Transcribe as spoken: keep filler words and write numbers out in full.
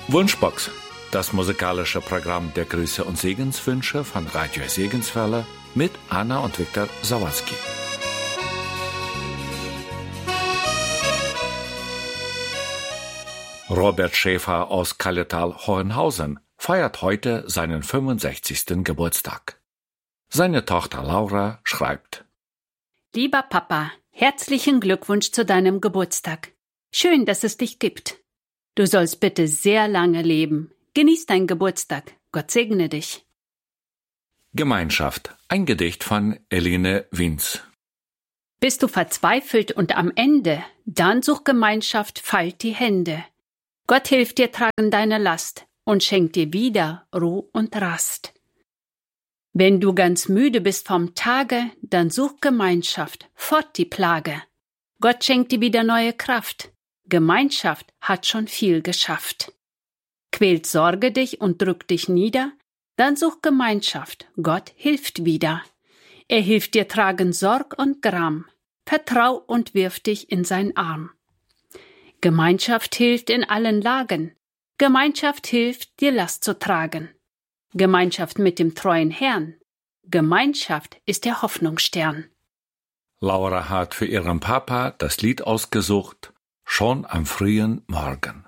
Wunschbox, das musikalische Programm der Grüße und Segenswünsche von Radio Segenswelle mit Anna und Viktor Sawatzki. Robert Schäfer aus Kalletal-Hohenhausen feiert heute seinen fünfundsechzigsten Geburtstag. Seine Tochter Laura schreibt: Lieber Papa, herzlichen Glückwunsch zu deinem Geburtstag. Schön, dass es dich gibt. Du sollst bitte sehr lange leben. Genieß deinen Geburtstag. Gott segne dich. Gemeinschaft, ein Gedicht von Eline Wiens. Bist du verzweifelt und am Ende, dann such Gemeinschaft, falt die Hände. Gott hilft dir tragen deine Last und schenkt dir wieder Ruhe und Rast. Wenn du ganz müde bist vom Tage, dann such Gemeinschaft, fort die Plage. Gott schenkt dir wieder neue Kraft. Gemeinschaft hat schon viel geschafft. Quält Sorge dich und drückt dich nieder, dann such Gemeinschaft, Gott hilft wieder. Er hilft dir tragen Sorg und Gram, vertrau und wirf dich in sein Arm. Gemeinschaft hilft in allen Lagen, Gemeinschaft hilft, dir Last zu tragen. Gemeinschaft mit dem treuen Herrn, Gemeinschaft ist der Hoffnungsstern. Laura hat für ihren Papa das Lied ausgesucht, Schon am frühen Morgen.